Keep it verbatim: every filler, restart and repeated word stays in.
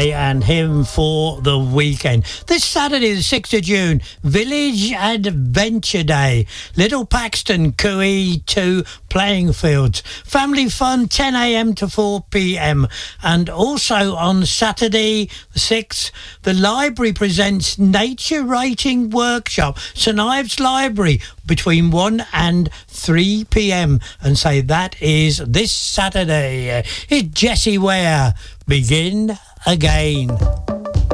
Day and Hymn for the Weekend. This Saturday, the sixth of June, Village Adventure Day. Little Paxton, Cooey to Playing Fields. Family fun, ten a m to four p m. And also on Saturday, the sixth, the library presents Nature Writing Workshop, St Ives Library, between one and three p m. And say that is this Saturday. It's Jessie Ware. Begin Again.